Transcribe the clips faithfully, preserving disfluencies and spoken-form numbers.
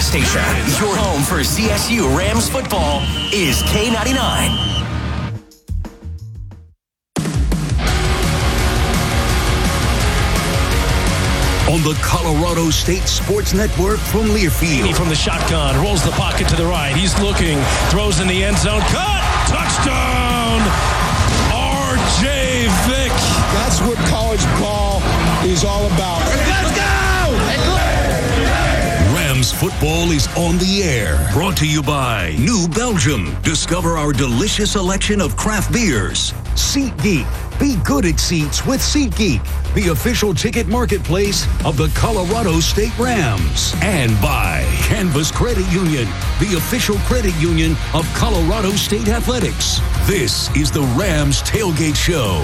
This station, your home for C S U Rams football, is K ninety-nine. On the Colorado State Sports Network from Learfield. From the shotgun, rolls the pocket to the right. He's looking, throws in the end zone. Cut! Touchdown! R J Vick. That's what college ball is all about. Let's go! Rams football is on the air. Brought to you by New Belgium. Discover our delicious selection of craft beers. SeatGeek. Be good at seats with SeatGeek, the official ticket marketplace of the Colorado State Rams. And by Canvas Credit Union, the official credit union of Colorado State Athletics. This is the Rams Tailgate Show.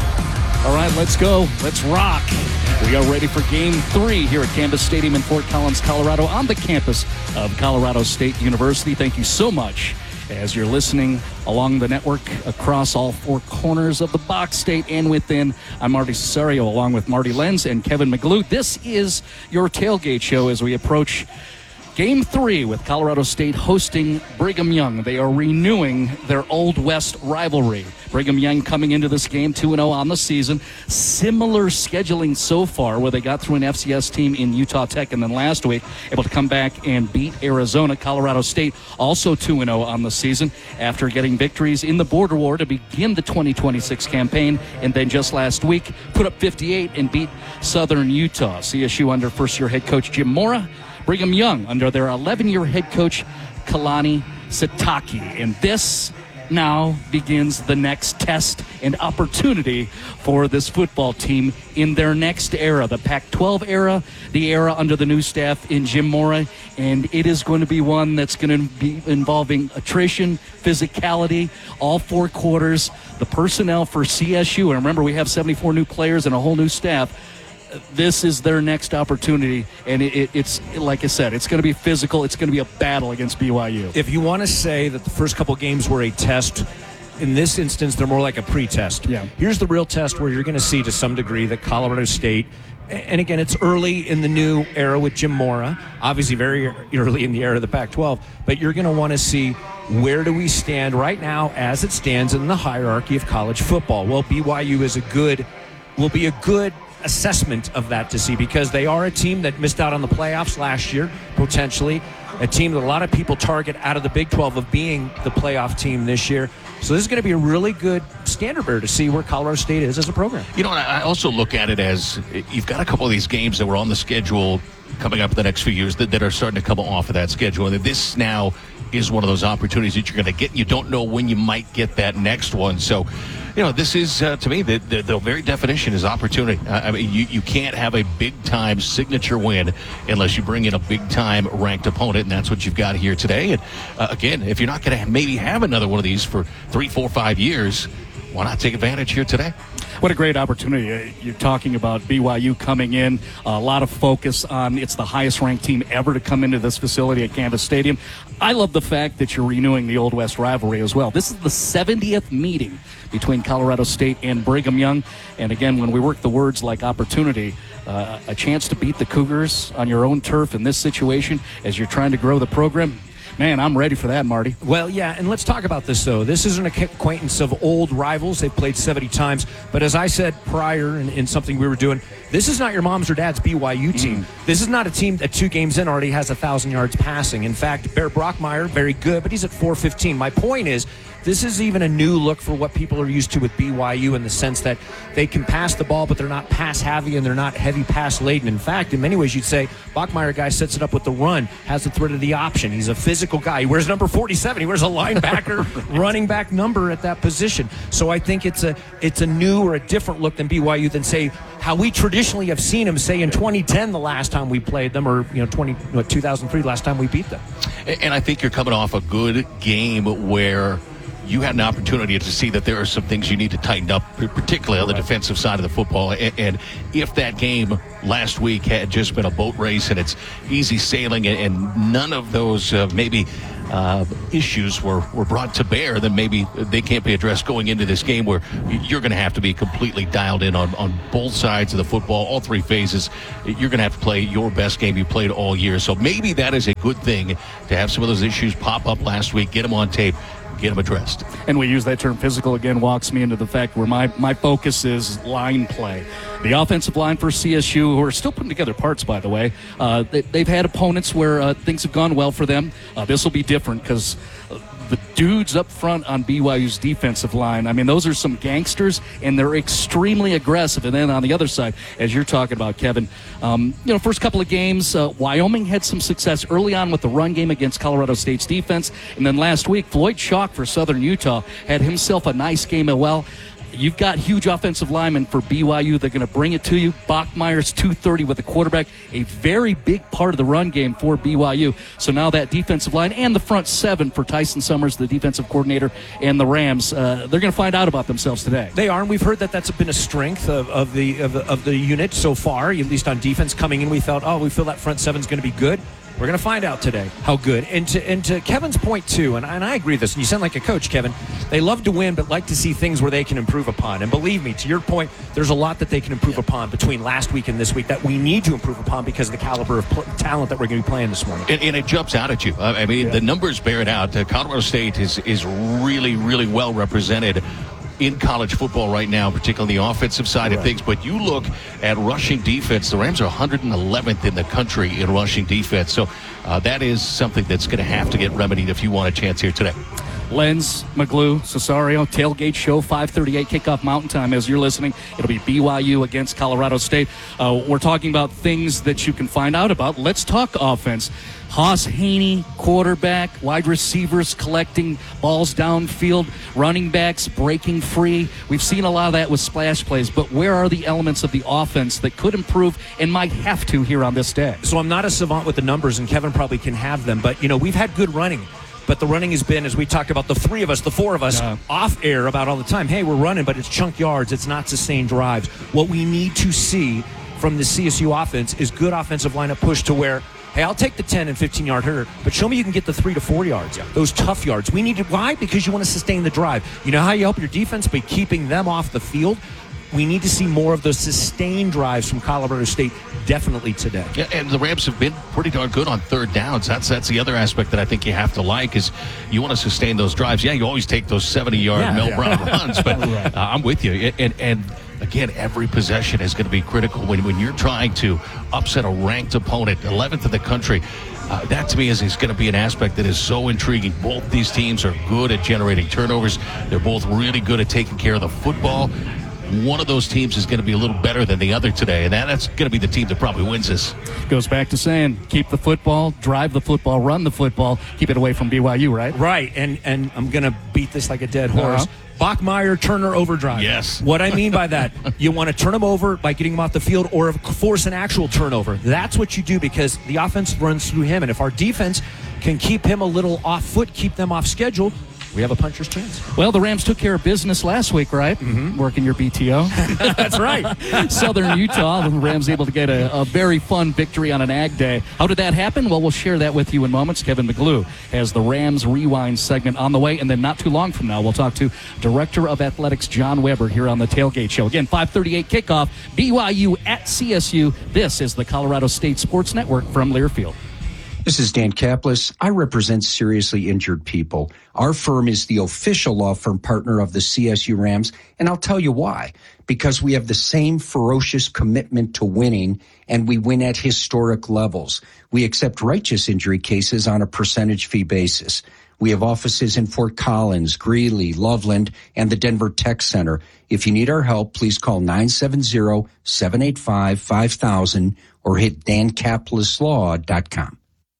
All right, let's go. Let's rock. We are ready for game three here at Canvas Stadium in Fort Collins, Colorado, on the campus of Colorado State University. Thank you so much as you're listening along the network across all four corners of the Box State and within. I'm Marty Cesario along with Marty Lenz and Kevin McGlue. This is your tailgate show as we approach Game three with Colorado State hosting Brigham Young. They are renewing their Old West rivalry. Brigham Young coming into this game two and oh on the season. Similar scheduling so far where they got through an F C S team in Utah Tech and then last week able to come back and beat Arizona. Colorado State also two and oh on the season after getting victories in the Border War to begin the twenty twenty-six campaign, and then just last week put up fifty-eight and beat Southern Utah. C S U under first-year head coach Jim Mora. Brigham Young under their eleven-year head coach Kalani Sitake. And this now begins the next test and opportunity for this football team in their next era, the Pac twelve era, the era under the new staff in Jim Mora. And it is going to be one that's going to be involving attrition, physicality, all four quarters, the personnel for C S U. And remember, we have seventy-four new players and a whole new staff. This is their next opportunity, and it, it, it's, like I said, it's going to be physical. It's going to be a battle against B Y U. If you want to say that the first couple games were a test, in this instance, they're more like a pre-test. Yeah. Here's the real test where you're going to see to some degree that Colorado State, and again, it's early in the new era with Jim Mora, obviously very early in the era of the Pac twelve, but you're going to want to see where do we stand right now as it stands in the hierarchy of college football. Well, B Y U is a good, will be a good assessment of that to see, because they are a team that missed out on the playoffs last year, potentially a team that a lot of people target out of the Big twelve of being the playoff team this year. So this is going to be a really good standard bearer to see where Colorado State is as a program. You know, I also look at it as you've got a couple of these games that were on the schedule coming up the next few years that, that are starting to come off of that schedule, and this now is one of those opportunities that you're going to get. You don't know when you might get that next one. So, you know, this is, uh, to me, the, the, the very definition is opportunity. Uh, I mean, you, you can't have a big-time signature win unless you bring in a big-time ranked opponent, and that's what you've got here today. And, uh, again, if you're not going to maybe have another one of these for three, four, five years, why not take advantage here today? What a great opportunity. You're talking about B Y U coming in, a lot of focus on it's the highest ranked team ever to come into this facility at Canvas Stadium. I love the fact that you're renewing the Old West rivalry as well. This is the seventieth meeting between Colorado State and Brigham Young. And again, when we work the words like opportunity, uh, a chance to beat the Cougars on your own turf in this situation as you're trying to grow the program. Man, I'm ready for that, Marty. Well, yeah, and let's talk about this, though. This is an acquaintance of old rivals. They've played seventy times. But as I said prior in, in something we were doing, this is not your mom's or dad's B Y U team. Mm. This is not a team that two games in already has one thousand yards passing. In fact, Bear Brockmeyer, very good, but he's at four fifteen. My point is, this is even a new look for what people are used to with B Y U in the sense that they can pass the ball, but they're not pass-heavy and they're not heavy pass-laden. In fact, in many ways, you'd say Bachmeyer guy sets it up with the run, has the threat of the option. He's a physical guy. He wears number forty-seven. He wears a linebacker, running back number at that position. So I think it's a it's a new or a different look than B Y U than, say, how we traditionally have seen them, say, in twenty ten the last time we played them, or you know, twenty what, two thousand three last time we beat them. And I think you're coming off a good game where you had an opportunity to see that there are some things you need to tighten up, particularly on the defensive side of the football. And if that game last week had just been a boat race and it's easy sailing and none of those uh, maybe uh, issues were, were brought to bear, then maybe they can't be addressed going into this game where you're going to have to be completely dialed in on, on both sides of the football, all three phases. You're going to have to play your best game you played all year. So maybe that is a good thing to have some of those issues pop up last week, get them on tape, get them addressed. And we use that term physical again, walks me into the fact where my, my focus is line play. The offensive line for C S U, who are still putting together parts, by the way, uh, they, they've had opponents where uh, things have gone well for them. Uh, this will be different because uh, the dudes up front on B Y U's defensive line, I mean, those are some gangsters, and they're extremely aggressive. And then on the other side, as you're talking about, Kevin, um, you know, first couple of games, uh, Wyoming had some success early on with the run game against Colorado State's defense. And then last week, Floyd Chalk for Southern Utah had himself a nice game as well. You've got huge offensive linemen for B Y U. They're going to bring it to you. Bachmeier's two thirty with the quarterback, a very big part of the run game for B Y U. So now that defensive line and the front seven for Tyson Summers, the defensive coordinator, and the Rams, uh, they're going to find out about themselves today. They are, and we've heard that that's been a strength of, of the of, of the unit so far, at least on defense. Coming in, we felt, oh, we feel that front seven's going to be good. We're going to find out today how good. And to, and to Kevin's point, too, and, and I agree with this, and you sound like a coach, Kevin, they love to win but like to see things where they can improve upon. And believe me, to your point, there's a lot that they can improve upon between last week and this week that we need to improve upon because of the caliber of pl- talent that we're going to be playing this morning. And, and it jumps out at you. I mean, yeah. The numbers bear it out. Uh, Colorado State is, is really, really well represented in college football right now, particularly on the offensive side right. of things. But you look at rushing defense, the Rams are one hundred eleventh in the country in rushing defense. So uh, that is something that's going to have to get remedied if you want a chance here today. Lenz, McGlue, Cesario, tailgate show, five thirty-eight kickoff Mountain Time. As you're listening, it'll be B Y U against Colorado State. Uh, we're talking about things that you can find out about. Let's talk offense. Haas Haney, quarterback, wide receivers collecting balls downfield, running backs breaking free. We've seen a lot of that with splash plays, but where are the elements of the offense that could improve and might have to here on this day? So I'm not a savant with the numbers, and Kevin probably can have them, but, you know, we've had good running. But the running has been, as we talked about, the three of us, the four of us, yeah. off air about all the time. Hey, we're running, but it's chunk yards. It's not sustained drives. What we need to see from the C S U offense is good offensive lineup push to where, hey, I'll take the ten and fifteen-yard hurdle, but show me you can get the three to four yards, yeah. those tough yards. We need to, why? Because you want to sustain the drive. You know how you help your defense? By keeping them off the field. We need to see more of those sustained drives from Colorado State definitely today. Yeah, and the Rams have been pretty darn good on third downs. That's that's the other aspect that I think you have to like is you want to sustain those drives. Yeah, you always take those seventy-yard yeah, Mel yeah. Brown runs, but right. uh, I'm with you. And, and again, every possession is going to be critical when, when you're trying to upset a ranked opponent, eleventh in the country. Uh, that to me is, is going to be an aspect that is so intriguing. Both these teams are good at generating turnovers. They're both really good at taking care of the football. One of those teams is going to be a little better than the other today, and that, that's going to be the team that probably wins this. Goes back to saying, keep the football, drive the football, run the football, keep it away from B Y U, right? Right, and and I'm going to beat this like a dead horse. Uh-huh. Bachmeier, Turner, overdrive. Yes. What I mean by that, you want to turn them over by getting them off the field or force an actual turnover. That's what you do because the offense runs through him, and if our defense can keep him a little off foot, keep them off schedule, we have a puncher's chance. Well, the Rams took care of business last week, right? Mm-hmm. Working your B T O. That's right. Southern Utah, the Rams able to get a, a very fun victory on an Ag Day. How did that happen? Well, we'll share that with you in moments. Kevin McGlue has the Rams Rewind segment on the way, and then not too long from now, we'll talk to Director of Athletics John Weber here on the Tailgate Show. Again, five thirty-eight kickoff, B Y U at C S U. This is the Colorado State Sports Network from Learfield. This is Dan Kaplis. I represent seriously injured people. Our firm is the official law firm partner of the C S U Rams, and I'll tell you why. Because we have the same ferocious commitment to winning, and we win at historic levels. We accept righteous injury cases on a percentage fee basis. We have offices in Fort Collins, Greeley, Loveland, and the Denver Tech Center. If you need our help, please call nine seven zero, seven eight five, five thousand or hit dan kaplis law dot com.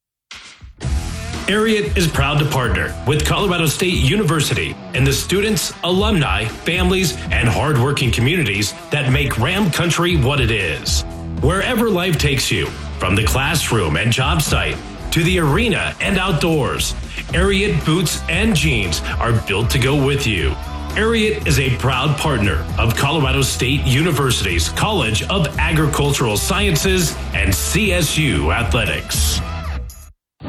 Ariat is proud to partner with Colorado State University and the students, alumni, families, and hardworking communities that make Ram Country what it is. Wherever life takes you, from the classroom and job site to the arena and outdoors, Ariat boots and jeans are built to go with you. Ariat is a proud partner of Colorado State University's College of Agricultural Sciences and C S U Athletics.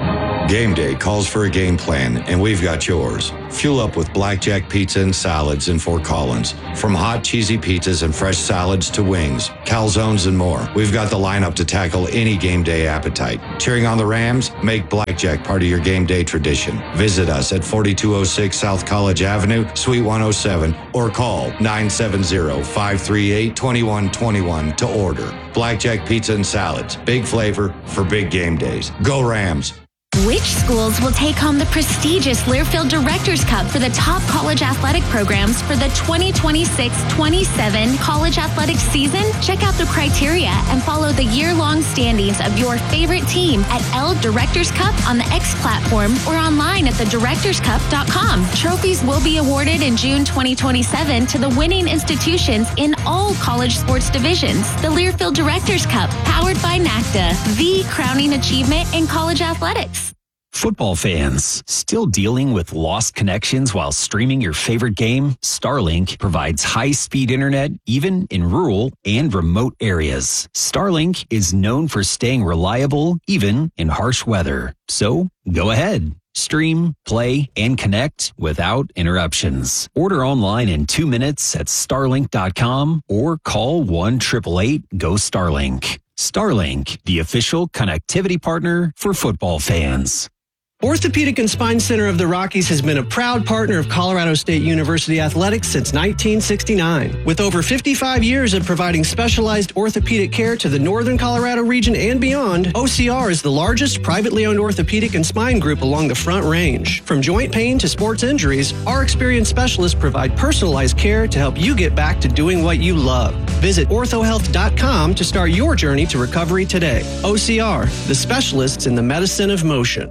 Game day calls for a game plan, and we've got yours. Fuel up with Blackjack Pizza and Salads in Fort Collins. From hot, cheesy pizzas and fresh salads to wings, calzones, and more, we've got the lineup to tackle any game day appetite. Cheering on the Rams? Make Blackjack part of your game day tradition. Visit us at forty-two oh six South College Avenue, Suite one oh seven, or call nine seven zero, five three eight, two one two one to order. Blackjack Pizza and Salads. Big flavor for big game days. Go Rams! Which schools will take home the prestigious Learfield Directors Cup for the top college athletic programs for the twenty twenty-six twenty-seven college athletics season? Check out the criteria and follow the year-long standings of your favorite team at L Directors Cup on the X platform or online at the directors cup dot com. Trophies will be awarded in June twenty twenty-seven to the winning institutions in all college sports divisions. The Learfield Directors Cup, powered by NACDA, the crowning achievement in college athletics. Football fans, still dealing with lost connections while streaming your favorite game? Starlink provides high-speed internet even in rural and remote areas. Starlink is known for staying reliable even in harsh weather. So, go ahead. Stream, play, and connect without interruptions. Order online in two minutes at starlink dot com or call one eight eight eight, G O Starlink. Starlink, the official connectivity partner for football fans. Orthopedic and Spine Center of the Rockies has been a proud partner of Colorado State University athletics since nineteen sixty-nine. With over fifty-five years of providing specialized orthopedic care to the northern Colorado region and beyond, O C R is the largest privately owned orthopedic and spine group along the Front Range. From joint pain to sports injuries, our experienced specialists provide personalized care to help you get back to doing what you love. Visit ortho health dot com to start your journey to recovery today. O C R, the specialists in the medicine of motion.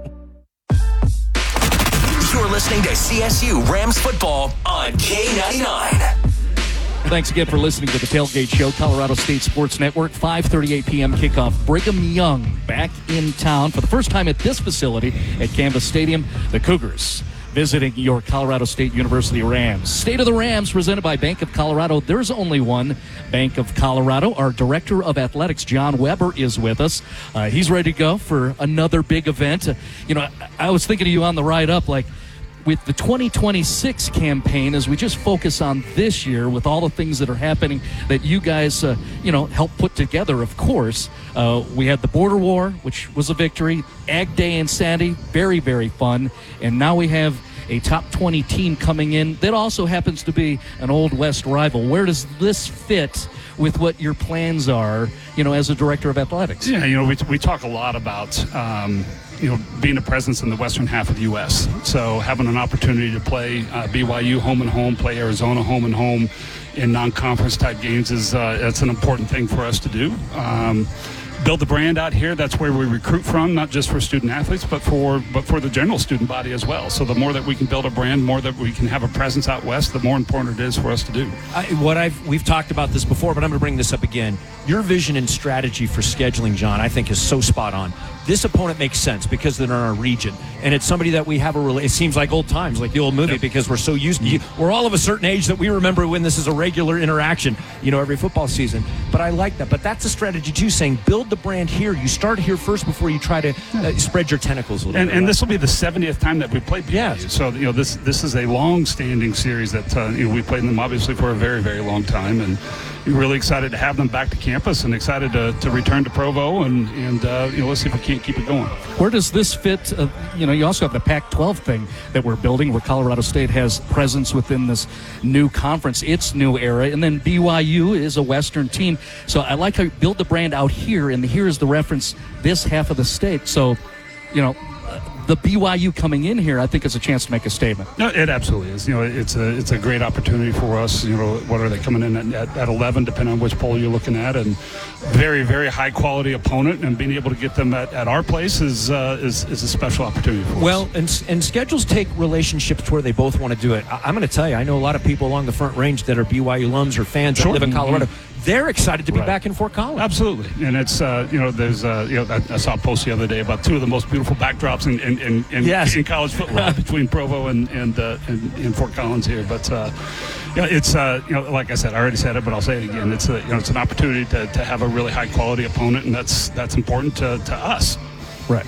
You're listening to C S U Rams football on K ninety-nine. Thanks again for listening to the Tailgate Show, Colorado State Sports Network, five thirty-eight p.m. kickoff. Brigham Young back in town for the first time at this facility at Canvas Stadium. The Cougars visiting your Colorado State University Rams. State of the Rams presented by Bank of Colorado. There's only one Bank of Colorado. Our Director of Athletics, John Weber, is with us. Uh, he's ready to go for another big event. Uh, you know, I, I was thinking of you on the ride up, like, with the twenty twenty-six campaign, as we just focus on this year with all the things that are happening that you guys, uh, you know, help put together, of course. Uh, we had the border war, which was a victory. Ag Day in Sandy, very, very fun. And now we have a top twenty team coming in that also happens to be an Old West rival. Where does this fit with what your plans are, you know, as a director of athletics? Yeah, you know, we, we talk a lot about, um, you know, being a presence in the western half of the U S So having an opportunity to play uh, B Y U home and home, play Arizona home and home in non-conference type games is uh, that's an important thing for us to do. Um, build the brand out here. That's where we recruit from, not just for student athletes, but for but for the general student body as well. So the more that we can build a brand, more that we can have a presence out west, the more important it is for us to do. I, what I've we've talked about this before, but I'm going to bring this up again. Your vision and strategy for scheduling, John, I think is so spot on. This opponent makes sense because they're in our region, and it's somebody that we have a really. It seems like old times, like the old movie, yep. Because we're so used to. We're all of a certain age that we remember when this is a regular interaction, you know, every football season. But I like that. But that's a strategy too, saying build the brand here. You start here first before you try to uh, spread your tentacles a little and, bit. And this will be the seventieth time that we played. Yeah. So you know, this this is a long-standing series that uh, you know, we played them obviously for a very very long time, and we're really excited to have them back to campus and excited to, to return to Provo, and and uh, you know, let's see if we can't keep it going. Where does this fit? Uh, you know, you also have the Pac twelve thing that we're building, where Colorado State has presence within this new conference, its new era, and then B Y U is a Western team. So I like how you build the brand out here, and here is the reference, this half of the state. So, you know, the B Y U coming in here, I think, is a chance to make a statement. No, it absolutely is. You know, it's a it's a great opportunity for us. You know, what are they coming in at, at, at eleven, depending on which poll you're looking at, and very very high quality opponent, and being able to get them at, at our place is uh, is is a special opportunity for well, us. Well, and and schedules take relationships to where they both want to do it. I, I'm going to tell you, I know a lot of people along the Front Range that are B Y U alums or fans sure. that live in Colorado. Mm-hmm. They're excited to be right. back in Fort Collins. Absolutely, and it's uh, you know there's uh, you know I, I saw a post the other day about two of the most beautiful backdrops in in, in, in, yes. in college football between Provo and and, uh, and and Fort Collins here. But uh, you know, it's uh, you know like I said, I already said it, but I'll say it again. It's a, you know it's an opportunity to, to have a really high quality opponent, and that's that's important to, to us. Right.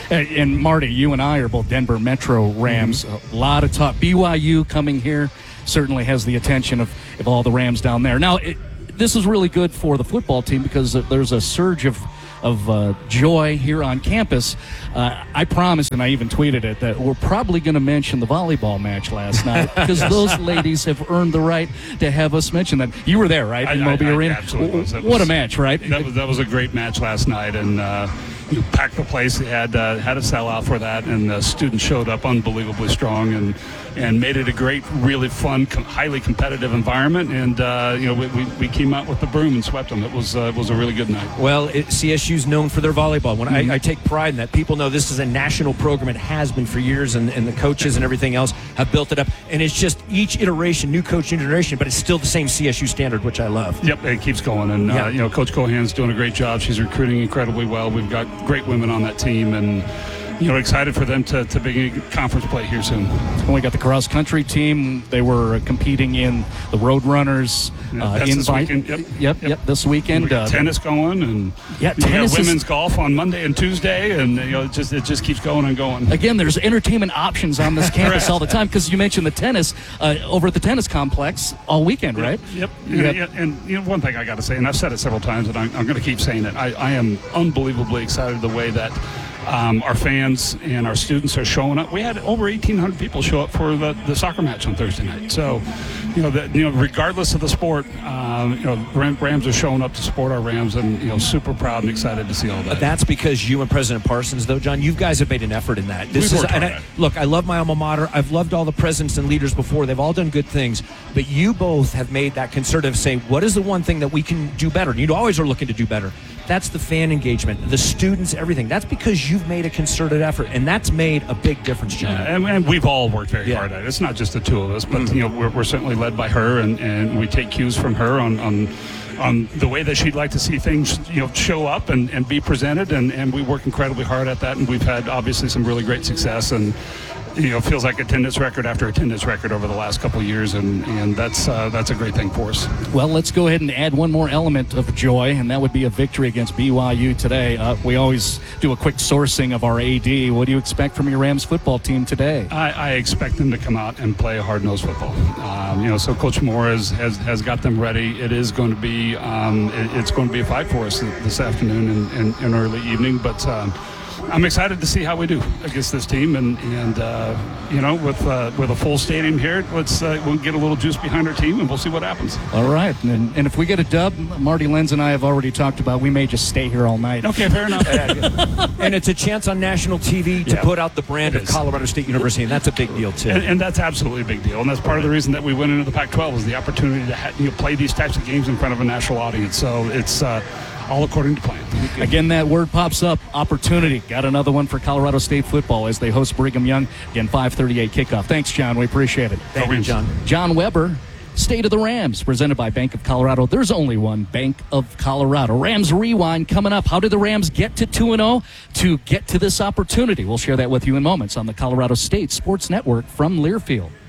And, and Marty, you and I are both Denver Metro Rams. Mm-hmm. A lot of talk. B Y U coming here certainly has the attention of, of all the Rams down there. Now, it, this is really good for the football team because there's a surge of of uh, joy here on campus. Uh, I promised, and I even tweeted it, that we're probably going to mention the volleyball match last night because yes. those ladies have earned the right to have us mention that. You were there, right, in I, Moby I, I Arena? Absolutely was. What was, a match, right? That was, that was a great match last night, and uh, you packed the place. They had uh, had a sellout for that, and the students showed up unbelievably strong and and made it a great, really fun, com- highly competitive environment. And uh, you know, we, we, we came out with the broom and swept them. It was uh, it was a really good night. Well, it, C S U's known for their volleyball. When mm-hmm. I, I take pride in that. People know this is a national program. It has been for years, and, and the coaches and everything else have built it up. And it's just each iteration, new coach iteration, but it's still the same C S U standard, which I love. Yep, it keeps going. And yeah. uh, you know, Coach Cohan's doing a great job. She's recruiting incredibly well. We've got great women on that team, and you know, excited for them to, to begin conference play here soon. And we got the cross country team. They were competing in the Road Runners yeah, uh, that's invite. This weekend. Yep. Yep, yep, this weekend. We got uh, tennis going, and yeah, tennis got women's is, golf on Monday and Tuesday, and you know, it just it just keeps going and going. Again, there's entertainment options on this campus all the time because you mentioned the tennis uh, over at the tennis complex all weekend, right? Yep. yep. And, and you know, one thing I got to say, and I've said it several times, and I'm, I'm going to keep saying it. I, I am unbelievably excited the way that Um, our fans and our students are showing up. We had over eighteen hundred people show up for the, the soccer match on Thursday night. So, you know, that, you know, regardless of the sport, um, you know, Ram, Rams are showing up to support our Rams, and you know, super proud and excited to see all that. That's because you and President Parsons, though, John, you guys have made an effort in that. This We've is, and I, look, I love my alma mater. I've loved all the presidents and leaders before. They've all done good things, but you both have made that concerted say, what is the one thing that we can do better? And you always are looking to do better. That's the fan engagement, the students, everything. That's because you've made a concerted effort, and that's made a big difference, John. Yeah, and, and we've all worked very yeah. hard at it. It's not just the two of us, but Mm-hmm. you know, we're, we're certainly led by her, and, and we take cues from her on, on on the way that she'd like to see things, you know, show up and, and be presented, and, and we work incredibly hard at that, and we've had obviously some really great success, and you know, it feels like attendance record after attendance record over the last couple of years, and, and that's uh, that's a great thing for us. Well, let's go ahead and add one more element of joy, and that would be a victory against B Y U today. Uh, we always do a quick sourcing of our A D. What do you expect from your Rams football team today? I, I expect them to come out and play hard-nosed football. Um, you know, so Coach Moore has, has, has got them ready. It is going to be um, it, it's going to be a fight for us this afternoon and, and, and early evening, but um, I'm excited to see how we do against this team, and and uh, you know, with uh, with a full stadium here, let's uh, we'll get a little juice behind our team, and we'll see what happens. All right, and, and if we get a dub, Marty Lenz and I have already talked about, we may just stay here all night. Okay, fair enough. And it's a chance on national T V to yeah, put out the brand of Colorado State University, and that's a big deal too. And, and that's absolutely a big deal, and that's part of the reason that we went into the Pac twelve is the opportunity to ha- you know, play these types of games in front of a national audience. So it's uh, all according to plan. Again, that word pops up, opportunity. Got another one for Colorado State football as they host Brigham Young. Again, five thirty-eight kickoff. Thanks, John. We appreciate it. Thank you, John. John Weber, State of the Rams, presented by Bank of Colorado. There's only one, Bank of Colorado. Rams Rewind coming up. How did the Rams get to two and oh to get to this opportunity? We'll share that with you in moments on the Colorado State Sports Network from Learfield.